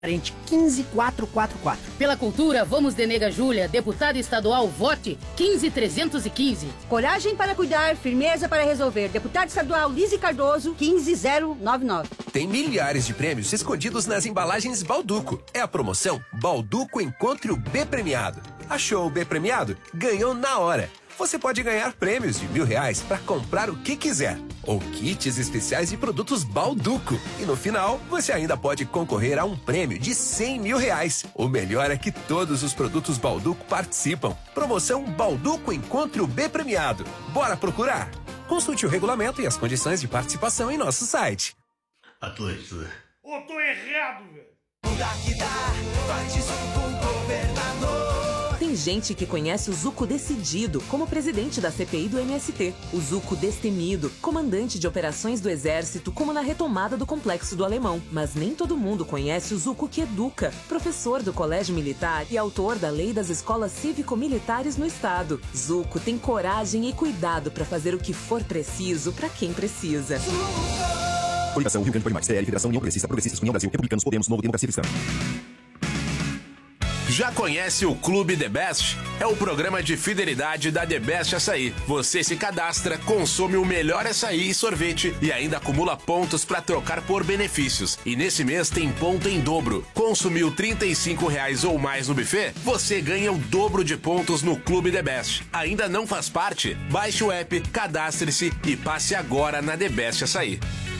Frente 15444. Pela cultura, vamos de Nega Júlia, deputada estadual, vote 15315. Coragem para cuidar, firmeza para resolver. Deputada estadual Lise Cardoso, 15099. Tem milhares de prêmios escondidos nas embalagens Balduco. É a promoção Balduco Encontre o B Premiado. Achou o B Premiado? Ganhou na hora. Você pode ganhar prêmios de R$1.000 para comprar o que quiser. Ou kits especiais de produtos Balduco. E no final, você ainda pode concorrer a um prêmio de R$100.000. O melhor é que todos os produtos Balduco participam. Promoção Balduco Encontre o B Premiado. Bora procurar? Consulte o regulamento e as condições de participação em nosso site. Atleta. Ô, tô errado, velho. Mudar que dá, participo com o governador. Tem gente que conhece o Zuco Decidido como presidente da CPI do MST. O Zuco Destemido, comandante de operações do Exército, como na retomada do Complexo do Alemão. Mas nem todo mundo conhece o Zuco que educa, professor do Colégio Militar e autor da Lei das Escolas Cívico-Militares no Estado. Zuco tem coragem e cuidado para fazer o que for preciso para quem precisa. Coligação Rio Grande Pode Mais, CL, Federação União Progressista, Progressistas, União Brasil, Republicanos, Podemos, Novo Democracia Cristã. Já conhece o Clube The Best? É o programa de fidelidade da The Best Açaí. Você se cadastra, consome o melhor açaí e sorvete e ainda acumula pontos para trocar por benefícios. E nesse mês tem ponto em dobro. Consumiu R$35 ou mais no buffet? Você ganha o dobro de pontos no Clube The Best. Ainda não faz parte? Baixe o app, cadastre-se e passe agora na The Best Açaí.